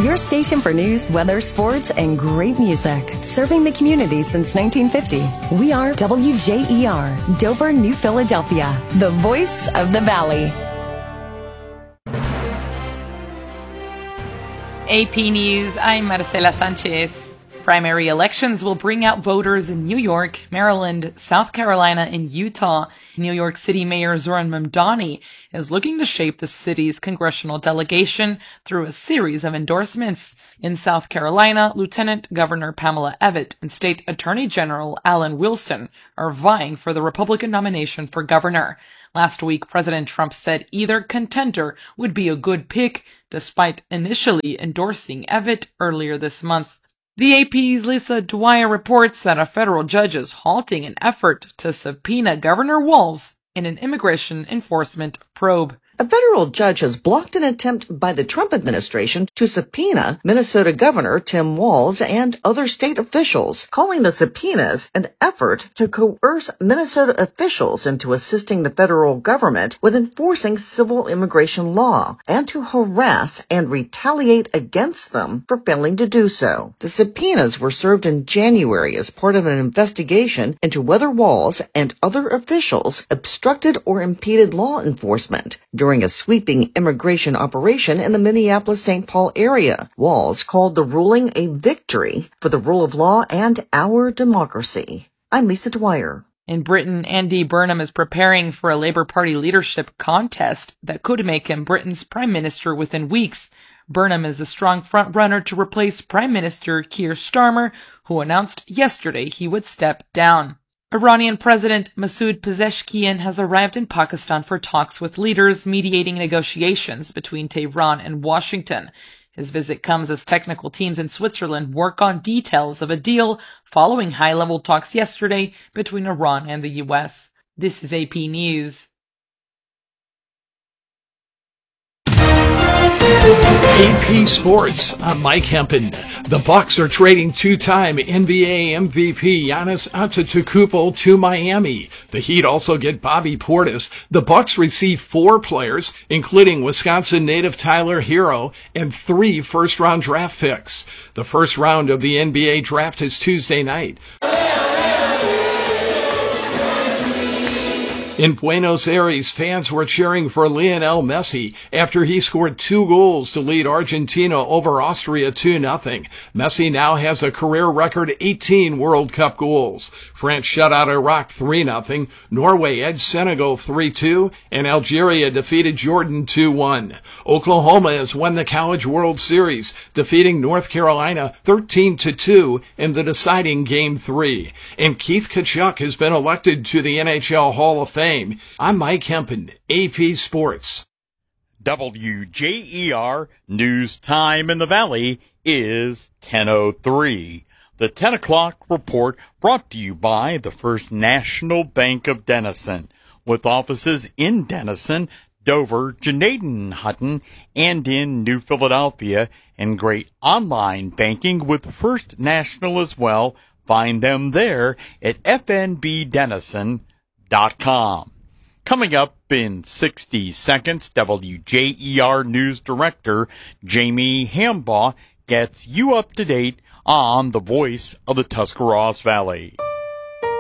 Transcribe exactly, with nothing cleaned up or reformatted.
your station for news, weather, sports, and great music. Serving the community since nineteen fifty. We are W J E R, Dover, New Philadelphia, the voice of the Valley. A P News, I'm Marcela Sanchez. Primary elections will bring out voters in New York, Maryland, South Carolina, and Utah. New York City Mayor Zoran Mamdani is looking to shape the city's congressional delegation through a series of endorsements. In South Carolina, Lieutenant Governor Pamela Evette and State Attorney General Alan Wilson are vying for the Republican nomination for governor. Last week, President Trump said either contender would be a good pick, despite initially endorsing Evette earlier this month. The A P's Lisa Dwyer reports that a federal judge is halting an effort to subpoena Governor Walz in an immigration enforcement probe. A federal judge has blocked an attempt by the Trump administration to subpoena Minnesota Governor Tim Walz and other state officials, calling the subpoenas an effort to coerce Minnesota officials into assisting the federal government with enforcing civil immigration law and to harass and retaliate against them for failing to do so. The subpoenas were served in January as part of an investigation into whether Walz and other officials obstructed or impeded law enforcement during a sweeping immigration operation in the Minneapolis-Saint Paul area. Walz called the ruling a victory for the rule of law and our democracy. I'm Lisa Dwyer. In Britain, Andy Burnham is preparing for a Labour Party leadership contest that could make him Britain's Prime Minister within weeks. Burnham is the strong front-runner to replace Prime Minister Keir Starmer, who announced yesterday he would step down. Iranian President Masoud Pezeshkian has arrived in Pakistan for talks with leaders mediating negotiations between Tehran and Washington. His visit comes as technical teams in Switzerland work on details of a deal following high-level talks yesterday between Iran and the U S. This is A P News. A P Sports, I'm Mike Hempen. The Bucks are trading two-time N B A M V P Giannis Antetokounmpo to Miami. The Heat also get Bobby Portis. The Bucks receive four players, including Wisconsin native Tyler Hero, and three first-round draft picks. The first round of the N B A draft is Tuesday night. In Buenos Aires, fans were cheering for Lionel Messi after he scored two goals to lead Argentina over Austria two nothing. Messi now has a career record eighteen World Cup goals. France shut out Iraq three nothing, Norway edged Senegal three two, and Algeria defeated Jordan two one. Oklahoma has won the College World Series, defeating North Carolina thirteen to two in the deciding Game three. And Keith Tkachuk has been elected to the N H L Hall of Fame. I'm Mike Hempen, A P Sports. W J E R News Time in the Valley is ten oh three. The ten o'clock report brought to you by the First National Bank of Denison, with offices in Denison, Dover, Janaden, Hutton, and in New Philadelphia, and great online banking with First National as well. Find them there at f n b denison dot com. Coming up in sixty seconds, W J E R News Director Jamie Hambaugh gets you up to date on the voice of the Tuscarawas Valley.